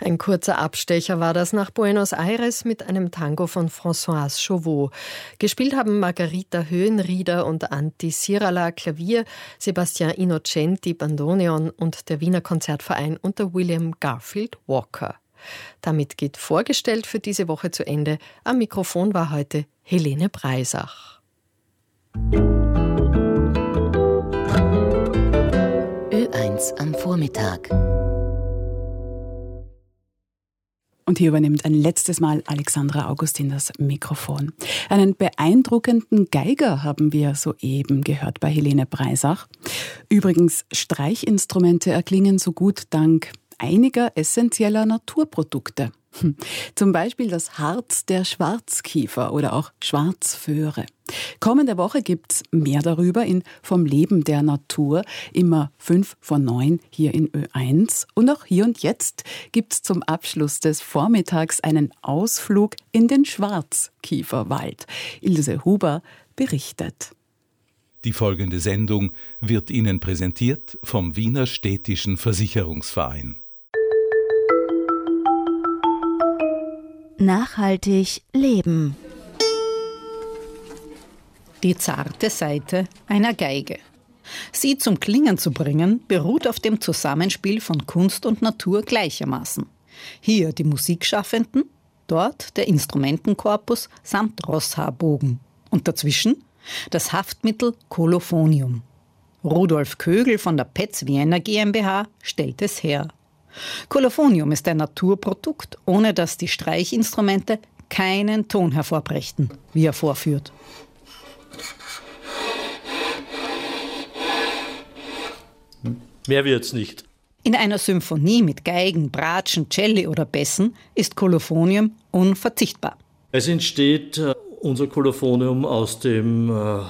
Ein kurzer Abstecher war das nach Buenos Aires mit einem Tango von Françoise Chauveau. Gespielt haben Margarita Höhenrieder und Antti Sirala Klavier, Sebastian Innocenti Bandoneon und der Wiener Konzertverein unter William Garfield Walker. Damit geht vorgestellt für diese Woche zu Ende. Am Mikrofon war heute Helene Breisach. Ö1 am Vormittag. Und hier übernimmt ein letztes Mal Alexandra Augustin das Mikrofon. Einen beeindruckenden Geiger haben wir soeben gehört bei Helene Breisach. Übrigens, Streichinstrumente erklingen so gut dank einiger essentieller Naturprodukte. Zum Beispiel das Harz der Schwarzkiefer oder auch Schwarzföhre. Kommende Woche gibt's mehr darüber in Vom Leben der Natur, immer 5 vor 9 hier in Ö1. Und auch hier und jetzt gibt's zum Abschluss des Vormittags einen Ausflug in den Schwarzkieferwald. Ilse Huber berichtet. Die folgende Sendung wird Ihnen präsentiert vom Wiener Städtischen Versicherungsverein. Nachhaltig leben. Die zarte Saite einer Geige. Sie zum Klingen zu bringen, beruht auf dem Zusammenspiel von Kunst und Natur gleichermaßen. Hier die Musikschaffenden, dort der Instrumentenkorpus samt Rosshaarbogen. Und dazwischen das Haftmittel Kolophonium. Rudolf Kögel von der Petz Vienna GmbH stellt es her. Kolophonium ist ein Naturprodukt, ohne dass die Streichinstrumente keinen Ton hervorbrächten, wie er vorführt. Mehr wird's nicht. In einer Symphonie mit Geigen, Bratschen, Celli oder Bässen ist Kolophonium unverzichtbar. Es entsteht unser Kolophonium aus dem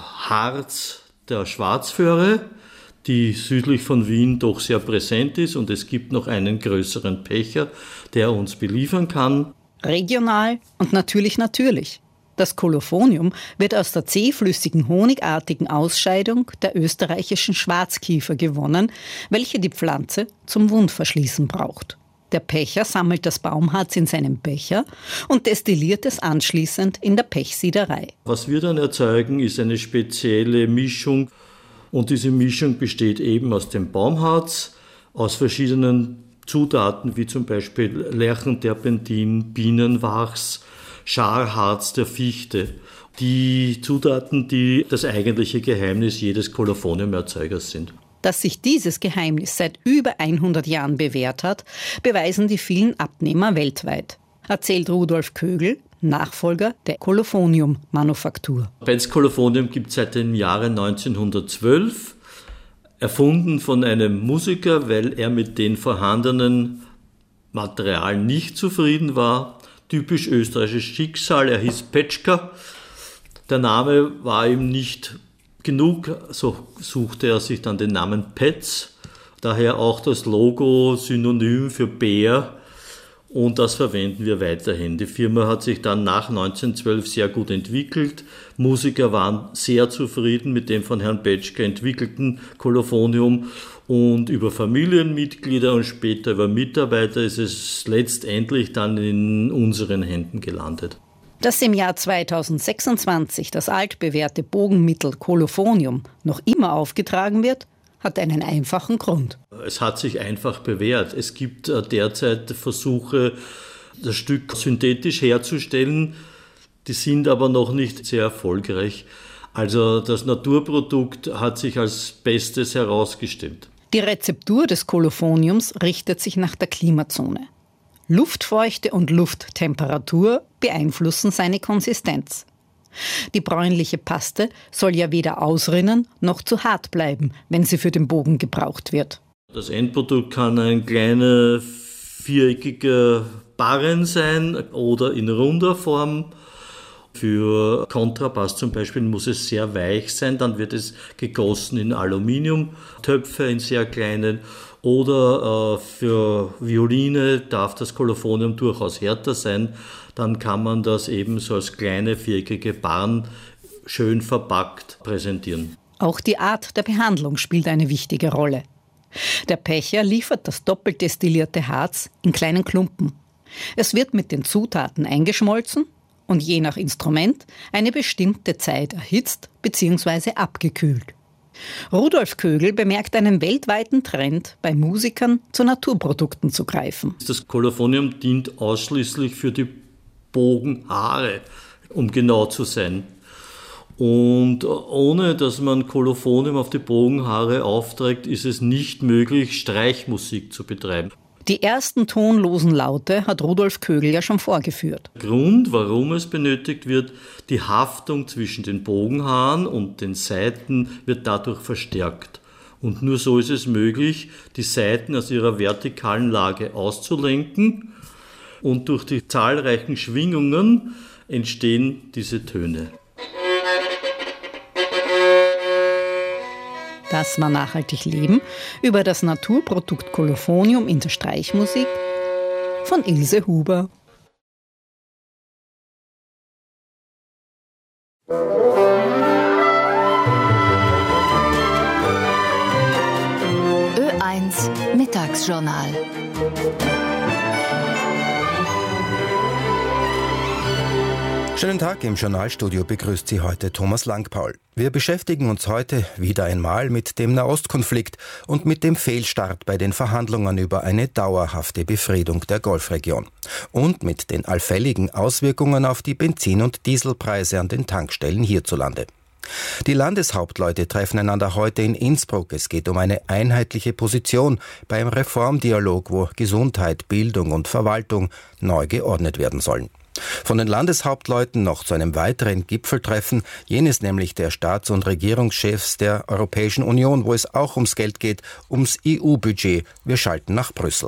Harz der Schwarzföhre, die südlich von Wien doch sehr präsent ist, und es gibt noch einen größeren Pächter, der uns beliefern kann. Regional und natürlich. Das Kolophonium wird aus der zähflüssigen, honigartigen Ausscheidung der österreichischen Schwarzkiefer gewonnen, welche die Pflanze zum Wundverschließen braucht. Der Pächter sammelt das Baumharz in seinem Becher und destilliert es anschließend in der Pechsiederei. Was wir dann erzeugen, ist eine spezielle Mischung. Und diese Mischung besteht eben aus dem Baumharz, aus verschiedenen Zutaten, wie zum Beispiel Lärchenterpentin, Bienenwachs, Scharharz der Fichte. Die Zutaten, die das eigentliche Geheimnis jedes Kolophoniumerzeugers sind. Dass sich dieses Geheimnis seit über 100 Jahren bewährt hat, beweisen die vielen Abnehmer weltweit, erzählt Rudolf Kögel, Nachfolger der Kolophonium-Manufaktur. Petz Kolophonium gibt es seit dem Jahre 1912, erfunden von einem Musiker, weil er mit den vorhandenen Materialien nicht zufrieden war. Typisch österreichisches Schicksal, er hieß Petschka. Der Name war ihm nicht genug, so suchte er sich dann den Namen Petz, daher auch das Logo synonym für Bär. Und das verwenden wir weiterhin. Die Firma hat sich dann nach 1912 sehr gut entwickelt. Musiker waren sehr zufrieden mit dem von Herrn Petschka entwickelten Kolophonium. Und über Familienmitglieder und später über Mitarbeiter ist es letztendlich dann in unseren Händen gelandet. Dass im Jahr 2026 das altbewährte Bogenmittel Kolophonium noch immer aufgetragen wird, hat einen einfachen Grund. Es hat sich einfach bewährt. Es gibt derzeit Versuche, das Stück synthetisch herzustellen. Die sind aber noch nicht sehr erfolgreich. Also das Naturprodukt hat sich als Bestes herausgestellt. Die Rezeptur des Kolophoniums richtet sich nach der Klimazone. Luftfeuchte und Lufttemperatur beeinflussen seine Konsistenz. Die bräunliche Paste soll ja weder ausrinnen noch zu hart bleiben, wenn sie für den Bogen gebraucht wird. Das Endprodukt kann ein kleiner viereckiger Barren sein oder in runder Form. Für Kontrabass zum Beispiel muss es sehr weich sein, dann wird es gegossen in Aluminiumtöpfe, in sehr kleinen. Oder für Violine darf das Kolophonium durchaus härter sein. Dann kann man das eben so als kleine viereckige Barren schön verpackt präsentieren. Auch die Art der Behandlung spielt eine wichtige Rolle. Der Pecher liefert das doppelt destillierte Harz in kleinen Klumpen. Es wird mit den Zutaten eingeschmolzen und je nach Instrument eine bestimmte Zeit erhitzt bzw. abgekühlt. Rudolf Kögel bemerkt einen weltweiten Trend bei Musikern, zu Naturprodukten zu greifen. Das Kolophonium dient ausschließlich für die Bogenhaare, um genau zu sein. Und ohne dass man Kolophonium auf die Bogenhaare aufträgt, ist es nicht möglich, Streichmusik zu betreiben. Die ersten tonlosen Laute hat Rudolf Kögel ja schon vorgeführt. Grund, warum es benötigt wird, die Haftung zwischen den Bogenhaaren und den Saiten wird dadurch verstärkt. Und nur so ist es möglich, die Saiten aus ihrer vertikalen Lage auszulenken. Und durch die zahlreichen Schwingungen entstehen diese Töne. Das war Nachhaltig Leben über das Naturprodukt Kolophonium in der Streichmusik von Ilse Huber. Ö1 Mittagsjournal. Schönen Tag, im Journalstudio begrüßt Sie heute Thomas Langpaul. Wir beschäftigen uns heute wieder einmal mit dem Nahostkonflikt und mit dem Fehlstart bei den Verhandlungen über eine dauerhafte Befriedung der Golfregion. Und mit den allfälligen Auswirkungen auf die Benzin- und Dieselpreise an den Tankstellen hierzulande. Die Landeshauptleute treffen einander heute in Innsbruck. Es geht um eine einheitliche Position beim Reformdialog, wo Gesundheit, Bildung und Verwaltung neu geordnet werden sollen. Von den Landeshauptleuten noch zu einem weiteren Gipfeltreffen, jenes nämlich der Staats- und Regierungschefs der Europäischen Union, wo es auch ums Geld geht, ums EU-Budget. Wir schalten nach Brüssel.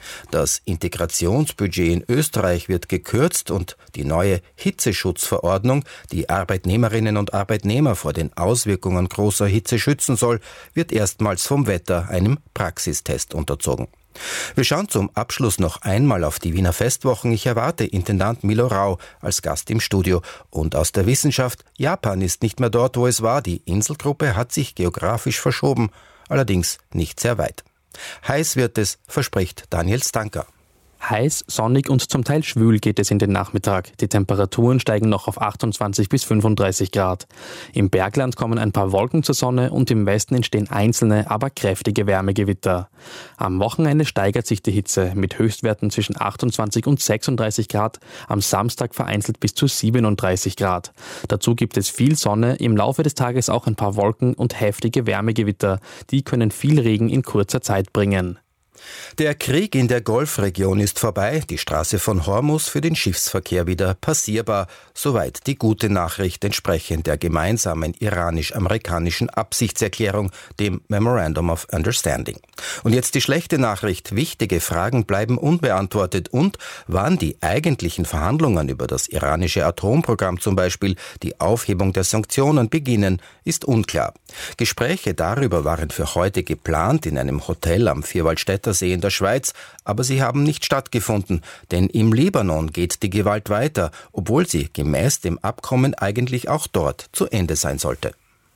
Das Integrationsbudget in Österreich wird gekürzt und die neue Hitzeschutzverordnung, die Arbeitnehmerinnen und Arbeitnehmer vor den Auswirkungen großer Hitze schützen soll, wird erstmals vom Wetter einem Praxistest unterzogen. Wir schauen zum Abschluss noch einmal auf die Wiener Festwochen. Ich erwarte Intendant Milo Rau als Gast im Studio. Und aus der Wissenschaft, Japan ist nicht mehr dort, wo es war. Die Inselgruppe hat sich geografisch verschoben, allerdings nicht sehr weit. Heiß wird es, verspricht Daniel Stanker. Heiß, sonnig und zum Teil schwül geht es in den Nachmittag. Die Temperaturen steigen noch auf 28 bis 35 Grad. Im Bergland kommen ein paar Wolken zur Sonne und im Westen entstehen einzelne, aber kräftige Wärmegewitter. Am Wochenende steigert sich die Hitze mit Höchstwerten zwischen 28 und 36 Grad, am Samstag vereinzelt bis zu 37 Grad. Dazu gibt es viel Sonne, im Laufe des Tages auch ein paar Wolken und heftige Wärmegewitter. Die können viel Regen in kurzer Zeit bringen. Der Krieg in der Golfregion ist vorbei, die Straße von Hormuz für den Schiffsverkehr wieder passierbar. Soweit die gute Nachricht entsprechend der gemeinsamen iranisch-amerikanischen Absichtserklärung, dem Memorandum of Understanding. Und jetzt die schlechte Nachricht, wichtige Fragen bleiben unbeantwortet und wann die eigentlichen Verhandlungen über das iranische Atomprogramm zum Beispiel, die Aufhebung der Sanktionen beginnen, ist unklar. Gespräche darüber waren für heute geplant in einem Hotel am Vierwaldstätter See in der Schweiz, aber sie haben nicht stattgefunden, denn im Libanon geht die Gewalt weiter, obwohl sie gemäß dem Abkommen eigentlich auch dort zu Ende sein sollte.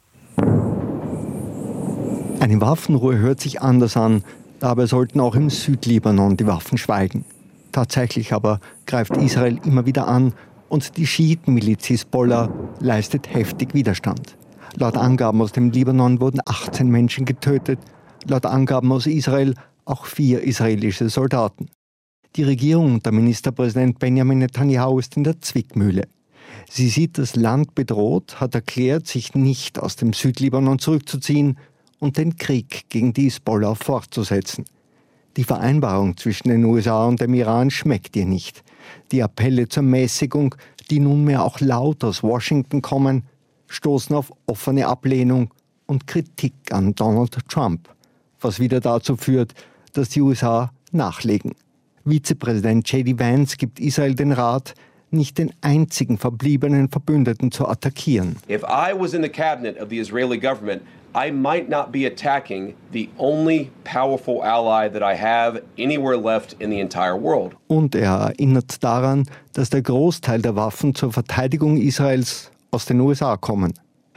Eine Waffenruhe hört sich anders an, dabei sollten auch im Südlibanon die Waffen schweigen. Tatsächlich aber greift Israel immer wieder an und die Schiitenmiliz Hisbollah leistet heftig Widerstand. Laut Angaben aus dem Libanon wurden 18 Menschen getötet, laut Angaben aus Israel auch 4 israelische Soldaten. Die Regierung unter Ministerpräsident Benjamin Netanyahu ist in der Zwickmühle. Sie sieht das Land bedroht, hat erklärt, sich nicht aus dem Südlibanon zurückzuziehen und den Krieg gegen die Hisbollah fortzusetzen. Die Vereinbarung zwischen den USA und dem Iran schmeckt ihr nicht. Die Appelle zur Mäßigung, die nunmehr auch laut aus Washington kommen, stoßen auf offene Ablehnung und Kritik an Donald Trump, was wieder dazu führt, dass die USA nachlegen. Vizepräsident J.D. Vance gibt Israel den Rat, nicht den einzigen verbliebenen Verbündeten zu attackieren. If I was in the cabinet of the Israeli government, I might not be attacking the only powerful ally that I have anywhere left in the entire world. Und er erinnert daran, dass der Großteil der Waffen zur Verteidigung Israels aus den USA kommen.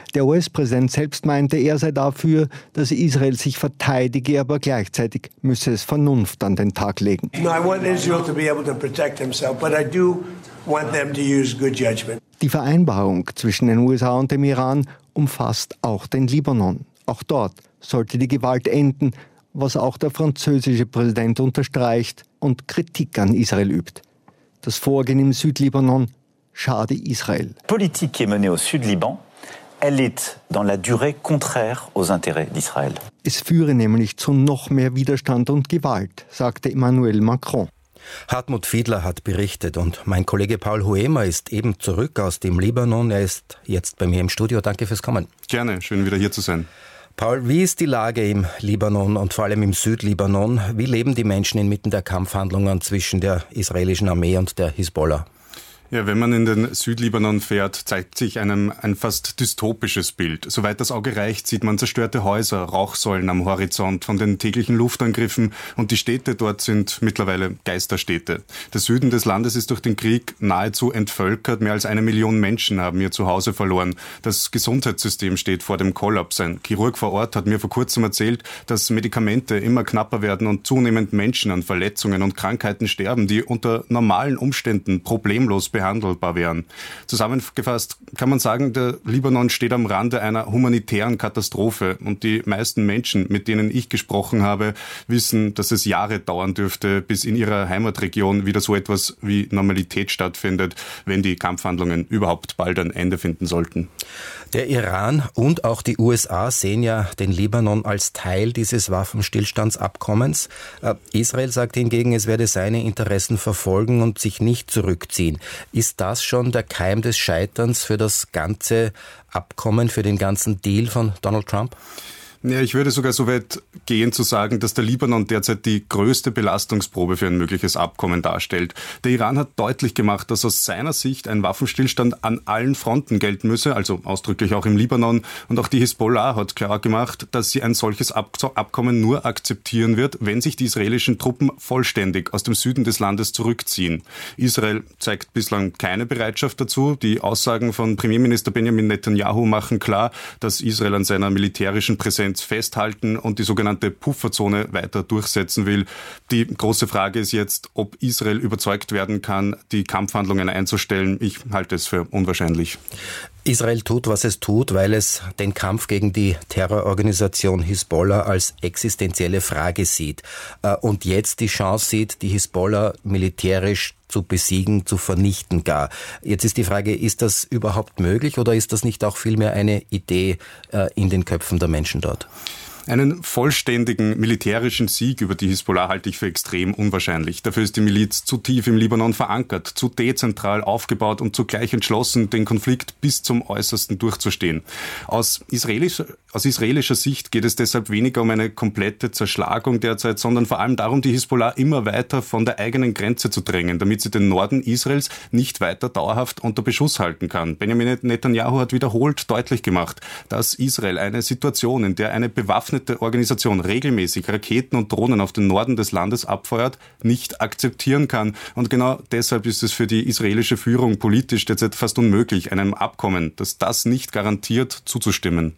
Der US-Präsident selbst meinte, er sei dafür, dass Israel sich verteidige, aber gleichzeitig müsse es Vernunft an den Tag legen. No, I want Israel to be able to protect himself, but I do want them to use good judgment. Die Vereinbarung zwischen den USA und dem Iran umfasst auch den Libanon. Auch dort sollte die Gewalt enden, was auch der französische Präsident unterstreicht und Kritik an Israel übt. Das Vorgehen im Südlibanon schade Israel. Die Politik, die menée au Südliban, elle est dans la durée contraire aux intérêts d'Israël. Es führe nämlich zu noch mehr Widerstand und Gewalt, sagte Emmanuel Macron. Hartmut Fiedler hat berichtet und mein Kollege Paul Huemer ist eben zurück aus dem Libanon. Er ist jetzt bei mir im Studio. Danke fürs Kommen. Gerne, schön wieder hier zu sein. Paul, wie ist die Lage im Libanon und vor allem im Südlibanon? Wie leben die Menschen inmitten der Kampfhandlungen zwischen der israelischen Armee und der Hisbollah? Ja, wenn man in den Südlibanon fährt, zeigt sich einem ein fast dystopisches Bild. Soweit das Auge reicht, sieht man zerstörte Häuser, Rauchsäulen am Horizont von den täglichen Luftangriffen und die Städte dort sind mittlerweile Geisterstädte. Der Süden des Landes ist durch den Krieg nahezu entvölkert. Mehr als 1 Million Menschen haben ihr Zuhause verloren. Das Gesundheitssystem steht vor dem Kollaps. Ein Chirurg vor Ort hat mir vor kurzem erzählt, dass Medikamente immer knapper werden und zunehmend Menschen an Verletzungen und Krankheiten sterben, die unter normalen Umständen problemlos behandelbar wären. Zusammengefasst kann man sagen, der Libanon steht am Rande einer humanitären Katastrophe und die meisten Menschen, mit denen ich gesprochen habe, wissen, dass es Jahre dauern dürfte, bis in ihrer Heimatregion wieder so etwas wie Normalität stattfindet, wenn die Kampfhandlungen überhaupt bald ein Ende finden sollten. Der Iran und auch die USA sehen ja den Libanon als Teil dieses Waffenstillstandsabkommens. Israel sagt hingegen, es werde seine Interessen verfolgen und sich nicht zurückziehen. Ist das schon der Keim des Scheiterns für das ganze Abkommen, für den ganzen Deal von Donald Trump? Ja, ich würde sogar so weit gehen zu sagen, dass der Libanon derzeit die größte Belastungsprobe für ein mögliches Abkommen darstellt. Der Iran hat deutlich gemacht, dass aus seiner Sicht ein Waffenstillstand an allen Fronten gelten müsse, also ausdrücklich auch im Libanon. Und auch die Hisbollah hat klar gemacht, dass sie ein solches Abkommen nur akzeptieren wird, wenn sich die israelischen Truppen vollständig aus dem Süden des Landes zurückziehen. Israel zeigt bislang keine Bereitschaft dazu. Die Aussagen von Premierminister Benjamin Netanyahu machen klar, dass Israel an seiner militärischen Präsenz festhalten und die sogenannte Pufferzone weiter durchsetzen will. Die große Frage ist jetzt, ob Israel überzeugt werden kann, die Kampfhandlungen einzustellen. Ich halte es für unwahrscheinlich. Israel tut, was es tut, weil es den Kampf gegen die Terrororganisation Hisbollah als existenzielle Frage sieht und jetzt die Chance sieht, die Hisbollah militärisch zu besiegen, zu vernichten gar. Jetzt ist die Frage, ist das überhaupt möglich oder ist das nicht auch vielmehr eine Idee in den Köpfen der Menschen dort? Einen vollständigen militärischen Sieg über die Hisbollah halte ich für extrem unwahrscheinlich. Dafür ist die Miliz zu tief im Libanon verankert, zu dezentral aufgebaut und zugleich entschlossen, den Konflikt bis zum Äußersten durchzustehen. Aus israelischer Sicht geht es deshalb weniger um eine komplette Zerschlagung derzeit, sondern vor allem darum, die Hisbollah immer weiter von der eigenen Grenze zu drängen, damit sie den Norden Israels nicht weiter dauerhaft unter Beschuss halten kann. Benjamin Netanyahu hat wiederholt deutlich gemacht, dass Israel eine Situation, in der eine bewaffnete Organisation regelmäßig Raketen und Drohnen auf den Norden des Landes abfeuert, nicht akzeptieren kann. Und genau deshalb ist es für die israelische Führung politisch derzeit fast unmöglich, einem Abkommen, das das nicht garantiert, zuzustimmen.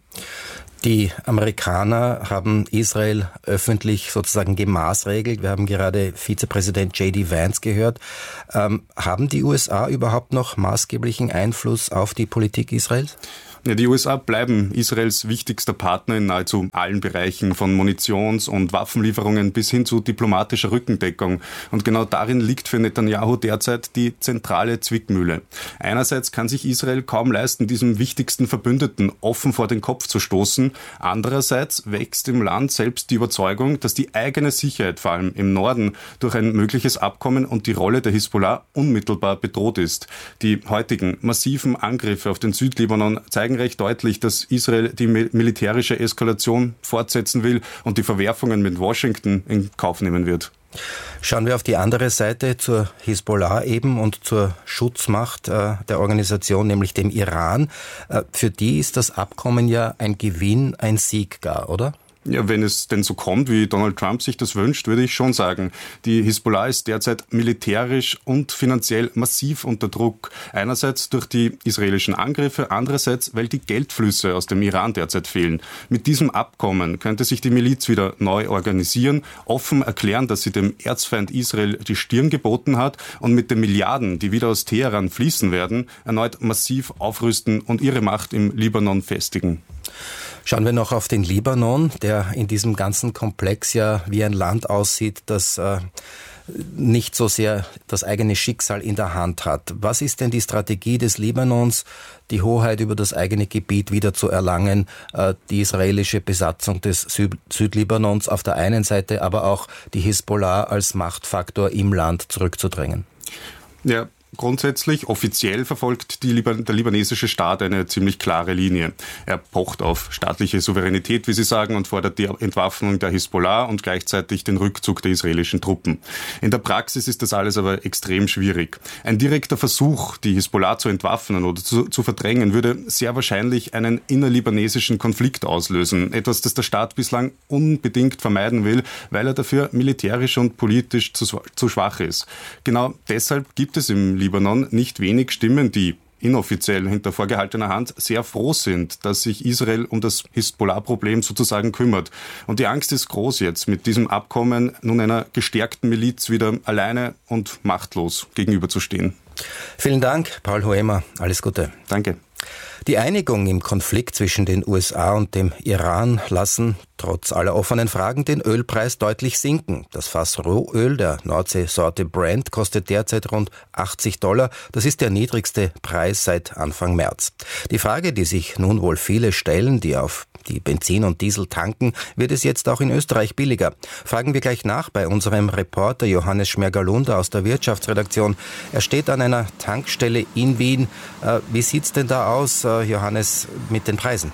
Die Amerikaner haben Israel öffentlich sozusagen gemaßregelt. Wir haben gerade Vizepräsident J.D. Vance gehört. Haben die USA überhaupt noch maßgeblichen Einfluss auf die Politik Israels? Ja, die USA bleiben Israels wichtigster Partner in nahezu allen Bereichen, von Munitions- und Waffenlieferungen bis hin zu diplomatischer Rückendeckung. Und genau darin liegt für Netanyahu derzeit die zentrale Zwickmühle. Einerseits kann sich Israel kaum leisten, diesem wichtigsten Verbündeten offen vor den Kopf zu stoßen. Andererseits wächst im Land selbst die Überzeugung, dass die eigene Sicherheit, vor allem im Norden, durch ein mögliches Abkommen und die Rolle der Hisbollah unmittelbar bedroht ist. Die heutigen massiven Angriffe auf den Südlibanon zeigen recht deutlich, dass Israel die militärische Eskalation fortsetzen will und die Verwerfungen mit Washington in Kauf nehmen wird. Schauen wir auf die andere Seite, zur Hisbollah eben und zur Schutzmacht der Organisation, nämlich dem Iran. Für die ist das Abkommen ja ein Gewinn, ein Sieg gar, oder? Ja, wenn es denn so kommt, wie Donald Trump sich das wünscht, würde ich schon sagen, die Hisbollah ist derzeit militärisch und finanziell massiv unter Druck. Einerseits durch die israelischen Angriffe, andererseits, weil die Geldflüsse aus dem Iran derzeit fehlen. Mit diesem Abkommen könnte sich die Miliz wieder neu organisieren, offen erklären, dass sie dem Erzfeind Israel die Stirn geboten hat und mit den Milliarden, die wieder aus Teheran fließen werden, erneut massiv aufrüsten und ihre Macht im Libanon festigen. Schauen wir noch auf den Libanon, der in diesem ganzen Komplex ja wie ein Land aussieht, das nicht so sehr das eigene Schicksal in der Hand hat. Was ist denn die Strategie des Libanons, die Hoheit über das eigene Gebiet wieder zu erlangen, die israelische Besatzung des Südlibanons auf der einen Seite, aber auch die Hisbollah als Machtfaktor im Land zurückzudrängen? Ja. Grundsätzlich, offiziell verfolgt der libanesische Staat eine ziemlich klare Linie. Er pocht auf staatliche Souveränität, wie Sie sagen, und fordert die Entwaffnung der Hisbollah und gleichzeitig den Rückzug der israelischen Truppen. In der Praxis ist das alles aber extrem schwierig. Ein direkter Versuch, die Hisbollah zu entwaffnen oder zu verdrängen, würde sehr wahrscheinlich einen innerlibanesischen Konflikt auslösen. Etwas, das der Staat bislang unbedingt vermeiden will, weil er dafür militärisch und politisch zu schwach ist. Genau deshalb gibt es im Libanon nicht wenig Stimmen, die inoffiziell hinter vorgehaltener Hand sehr froh sind, dass sich Israel um das Hisbollah-Problem sozusagen kümmert. Und die Angst ist groß jetzt, mit diesem Abkommen nun einer gestärkten Miliz wieder alleine und machtlos gegenüberzustehen. Vielen Dank, Paul Hoemer. Alles Gute. Danke. Die Einigung im Konflikt zwischen den USA und dem Iran lassen trotz aller offenen Fragen den Ölpreis deutlich sinken. Das Fass Rohöl der Nordsee-Sorte Brent kostet derzeit rund $80. Das ist der niedrigste Preis seit Anfang März. Die Frage, die sich nun wohl viele stellen, die auf die Benzin und Diesel tanken, wird es jetzt auch in Österreich billiger? Fragen wir gleich nach bei unserem Reporter Johannes Schmergalunder aus der Wirtschaftsredaktion. Er steht an einer Tankstelle in Wien. Wie sieht's denn da aus, Johannes, mit den Preisen?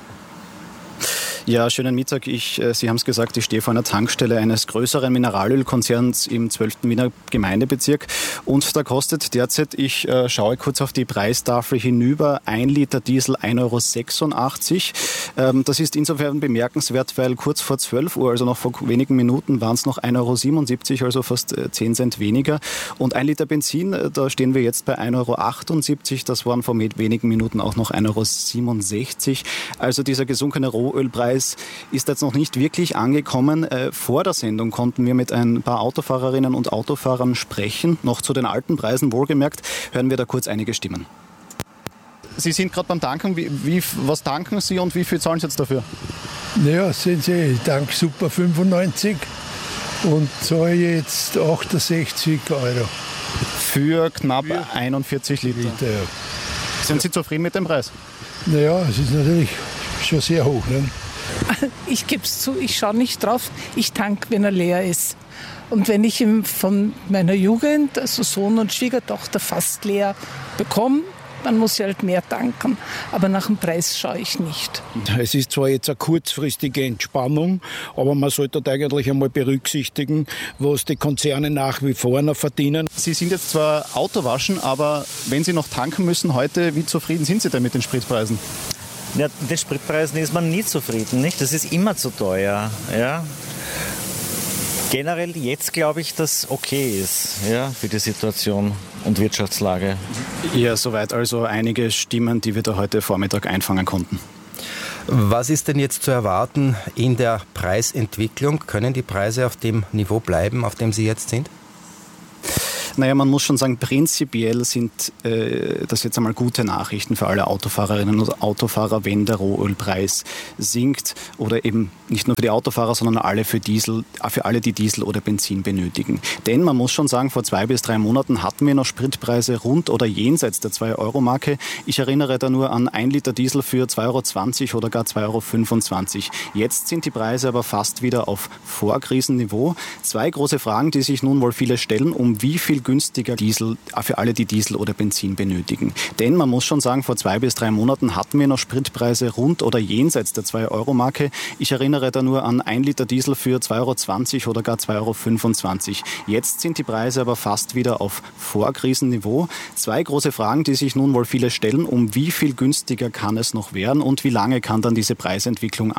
Ja, schönen Mittag. Sie haben es gesagt, ich stehe vor einer Tankstelle eines größeren Mineralölkonzerns im 12. Wiener Gemeindebezirk. Und da kostet derzeit, ich schaue kurz auf die Preistafel hinüber, 1 Liter Diesel 1,86 €. Das ist insofern bemerkenswert, weil kurz vor 12 Uhr, also noch vor wenigen Minuten, waren es noch 1,77 €, also fast 10 Cent weniger. Und 1 Liter Benzin, da stehen wir jetzt bei 1,78 €. Das waren vor wenigen Minuten auch noch 1,67 €. Also dieser gesunkene Rohölpreis ist jetzt noch nicht wirklich angekommen. Vor der Sendung konnten wir mit ein paar Autofahrerinnen und Autofahrern sprechen. Noch zu den alten Preisen wohlgemerkt. Hören wir da kurz einige Stimmen. Sie sind gerade beim Tanken. Was tanken Sie und wie viel zahlen Sie jetzt dafür? Naja, sehen Sie, ich tanke Super 95 und zahle jetzt 68 €. Für knapp 41 Liter. Ja. Sind Sie zufrieden mit dem Preis? Naja, es ist natürlich schon sehr hoch. Ne? Ich gebe es zu, ich schaue nicht drauf. Ich tanke, wenn er leer ist. Und wenn ich ihn von meiner Jugend, also Sohn und Schwiegertochter, fast leer bekomme, dann muss ich halt mehr tanken. Aber nach dem Preis schaue ich nicht. Es ist zwar jetzt eine kurzfristige Entspannung, aber man sollte eigentlich einmal berücksichtigen, was die Konzerne nach wie vor noch verdienen. Sie sind jetzt zwar Autowaschen, aber wenn Sie noch tanken müssen heute, wie zufrieden sind Sie denn mit den Spritpreisen? Ja, mit den Spritpreisen ist man nie zufrieden, nicht? Das ist immer zu teuer. Ja. Generell jetzt glaube ich, dass okay ist, ja, für die Situation und Wirtschaftslage. Ja, soweit also einige Stimmen, die wir da heute Vormittag einfangen konnten. Was ist denn jetzt zu erwarten in der Preisentwicklung? Können die Preise auf dem Niveau bleiben, auf dem sie jetzt sind? Naja, man muss schon sagen, prinzipiell sind das jetzt einmal gute Nachrichten für alle Autofahrerinnen und Autofahrer, wenn der Rohölpreis sinkt oder eben nicht nur für die Autofahrer, sondern für alle, die Diesel oder Benzin benötigen. Denn man muss schon sagen, vor 2 bis 3 Monaten hatten wir noch Spritpreise rund oder jenseits der 2-Euro-Marke. Ich erinnere da nur an 1 Liter Diesel für 2,20 € oder gar 2,25 €. Jetzt sind die Preise aber fast wieder auf Vorkrisenniveau. 2 große Fragen, die sich nun wohl viele stellen, um wie viel günstiger Diesel für alle, die Diesel oder Benzin benötigen. Denn man muss schon sagen, vor 2 bis 3 Monaten hatten wir noch Spritpreise rund oder jenseits der 2-Euro-Marke. Ich erinnere da nur an 1 Liter Diesel für 2,20 € oder gar 2,25 €. Jetzt sind die Preise aber fast wieder auf Vorkrisenniveau. 2 große Fragen, die sich nun wohl viele stellen, um wie viel günstiger kann es noch werden und wie lange kann dann diese Preisentwicklung